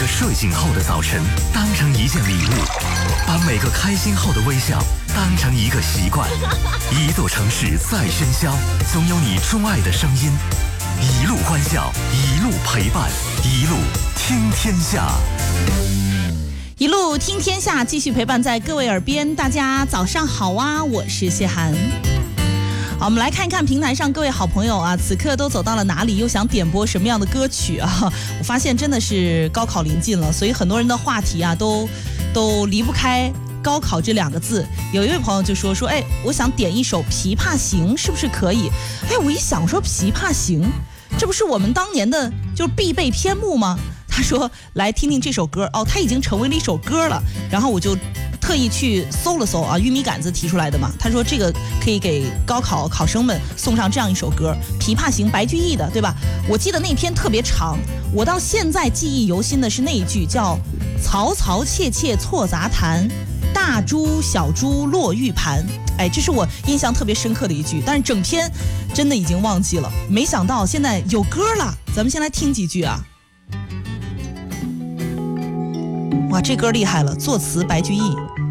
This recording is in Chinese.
个睡醒后的早晨当成一件礼物，把每个开心后的微笑当成一个习惯。一座城市再喧嚣，总有你钟爱的声音。一路欢笑，一路陪伴，一路听天下。 一路听天下，继续陪伴在各位耳边。大家早上好啊，我是谢涵。好，我们来看一看平台上各位好朋友啊，此刻都走到了哪里，又想点播什么样的歌曲啊？我发现真的是高考临近了，所以很多人的话题啊，都离不开高考这2个字。有一位朋友就说，哎，我想点一首《琵琶行》，是不是可以？哎，我一想说，《琵琶行》这不是我们当年的就是必备篇目吗？他说来听听这首歌哦，它已经成为了一首歌了。然后我就特意去搜了搜啊，玉米杆子提出来的嘛。他说这个可以给高考考生们送上这样一首歌，《琵琶行》，白居易的，对吧？我记得那篇特别长，我到现在记忆犹新的是那一句叫“嘈嘈切切错杂弹，大珠小珠落玉盘”。哎，这是我印象特别深刻的一句，但是整篇真的已经忘记了。没想到现在有歌了，咱们先来听几句啊。哇，这歌厉害了，作词白居易。